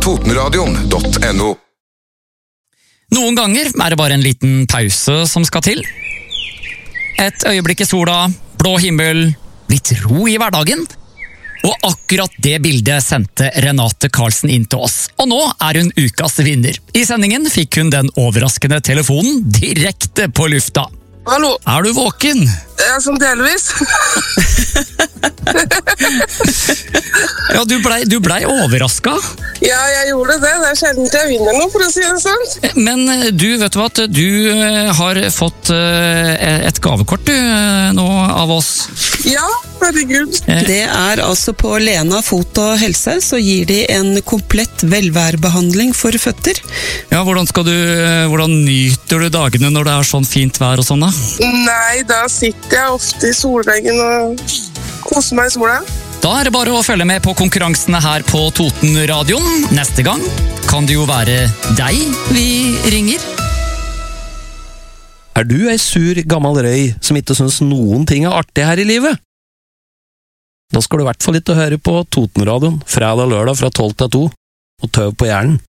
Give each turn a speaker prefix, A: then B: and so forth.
A: Totenradion.no.
B: Noen ganger er det bare en liten pause som skal til. Et øyeblikk i sola, blå himmel, litt ro i hverdagen. Og akkurat det bildet sendte Renate Karlsen inn til oss. Og nå er hun ukas vinner. I sendingen fikk hun den overraskende telefonen direkte på lufta.
C: Hallo.
B: Er du våken?
C: Ja, sånn delvis.
B: Ja, du blei overrasket.
C: Ja, jeg gjorde det. Det er sjelden jeg vinner noe, for å si det sånn.
B: Men du, vet du hva, at du har fått et gavekort du, nå av oss.
C: Ja, herregud.
D: Det er altså på Lena Fot og Helse, så gir de en komplett velværebehandling for føtter.
B: Ja, hvordan nyter du dagene når det er sånn fint vær og sånn da?
C: Nei, da sitter jeg ofte i solveggen og koser meg i sola.
B: Da er det bare å følge med på konkurransene her på Totenradion. Neste gang kan det jo være deg vi ringer.
E: Er du ei sur, gammel røy som ikke synes noen ting er artig her i livet? Da skal du i hvert fall ikke høre på Totenradion fredag og lørdag fra 12 til 2 og tøv på hjernen.